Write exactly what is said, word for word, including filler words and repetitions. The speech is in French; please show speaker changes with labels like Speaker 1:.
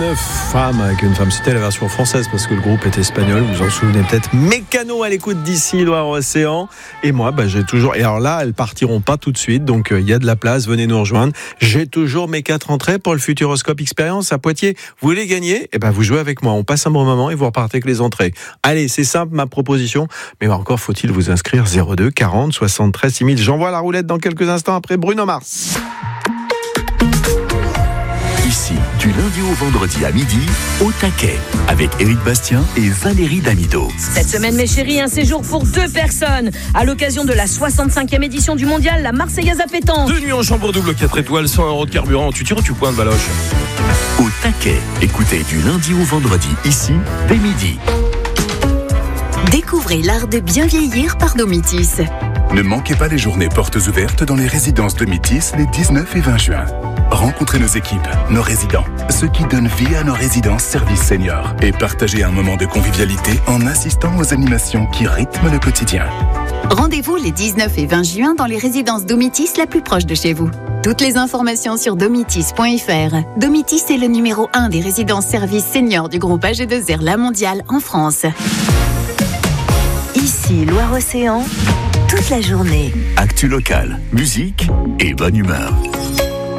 Speaker 1: Neuf femmes avec une femme, c'était la version française parce que le groupe est espagnol, vous vous en souvenez peut-être. Mécano à l'écoute d'ici, Loire-Océan. Et moi, bah, j'ai toujours. Et alors là, elles partiront pas tout de suite, donc il euh, y a de la place, venez nous rejoindre. J'ai toujours mes quatre entrées pour le Futuroscope Experience à Poitiers. Vous voulez gagner ? Eh ben, vous jouez avec moi. On passe un bon moment et vous repartez avec les entrées. Allez, c'est simple, ma proposition. Mais encore faut-il vous inscrire zéro deux quarante soixante-treize six mille. J'envoie la roulette dans quelques instants après Bruno Mars.
Speaker 2: Ici, du lundi au vendredi à midi, au taquet, avec Éric Bastien et Valérie Damido.
Speaker 3: Cette semaine, mes chéris, un séjour pour deux personnes à l'occasion de la soixante-cinquième édition du mondial, la Marseillaise à pétanque.
Speaker 4: Deux nuits en chambre double, quatre étoiles, cent euros de carburant. Tu tires ou tu pointes, Baloche ?
Speaker 2: Au taquet, écoutez du lundi au vendredi, ici, dès midi.
Speaker 5: Découvrez l'art de bien vieillir par Domitis.
Speaker 6: Ne manquez pas les journées portes ouvertes dans les résidences Domitis les dix-neuf et vingt juin. Rencontrez nos équipes, nos résidents, ceux qui donnent vie à nos résidences services seniors et partagez un moment de convivialité en assistant aux animations qui rythment le quotidien.
Speaker 5: Rendez-vous les dix-neuf et vingt juin dans les résidences Domitis la plus proche de chez vous. Toutes les informations sur domitis point f r. Domitis est le numéro un des résidences services seniors du groupe A G deux R La Mondiale en France.
Speaker 7: Ici, Loire-Océan, toute la journée.
Speaker 2: Actu local, musique et bonne humeur.